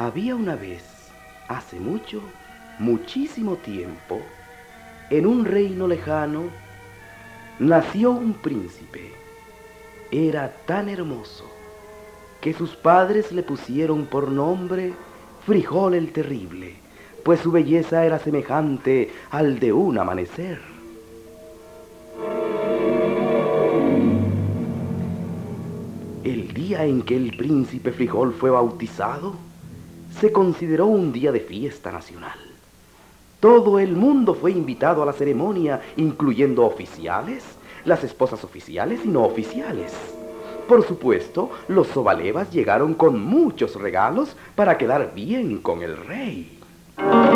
Había una vez, hace mucho, muchísimo tiempo, en un reino lejano, nació un príncipe. Era tan hermoso que sus padres le pusieron por nombre Frijol el Terrible, pues su belleza era semejante al de un amanecer. El día en que el príncipe Frijol fue bautizado, se consideró un día de fiesta nacional. Todo el mundo fue invitado a la ceremonia, incluyendo oficiales, las esposas oficiales y no oficiales. Por supuesto, los Sobalevas llegaron con muchos regalos para quedar bien con el rey.